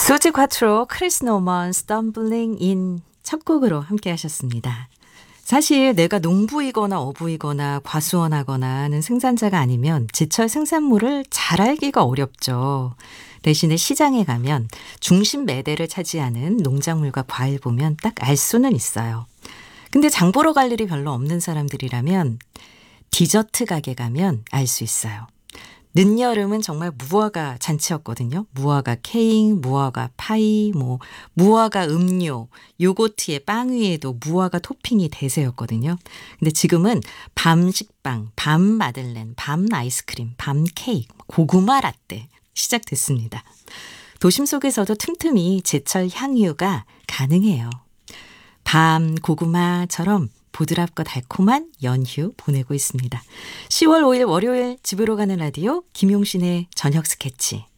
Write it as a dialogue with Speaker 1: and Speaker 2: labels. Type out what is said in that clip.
Speaker 1: 수지 콰트로 크리스 노먼 스텀블링 인 첫 곡으로 함께 하셨습니다. 사실 내가 농부이거나 어부이거나 과수원하거나 하는 생산자가 아니면 제철 생산물을 잘 알기가 어렵죠. 대신에 시장에 가면 중심 매대를 차지하는 농작물과 과일 보면 딱 알 수는 있어요. 근데 장 보러 갈 일이 별로 없는 사람들이라면 디저트 가게 가면 알 수 있어요. 늦여름은 정말 무화과 잔치였거든요. 무화과 케이크, 무화과 파이, 무화과 음료, 요거트에 빵 위에도 무화과 토핑이 대세였거든요. 근데 지금은 밤 식빵, 밤 마들렌, 밤 아이스크림, 밤 케이크, 고구마 라떼 시작됐습니다. 도심 속에서도 틈틈이 제철 향유가 가능해요. 밤 고구마처럼 보드랍고 달콤한 연휴 보내고 있습니다. 10월 5일 월요일 집으로 가는 라디오 김용신의 저녁 스케치.